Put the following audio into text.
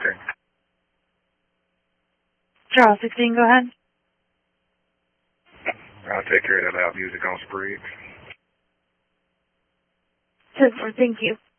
Okay. Charles 16, go ahead. I'll take care of that loud music on Spriggs. 10-4, thank you.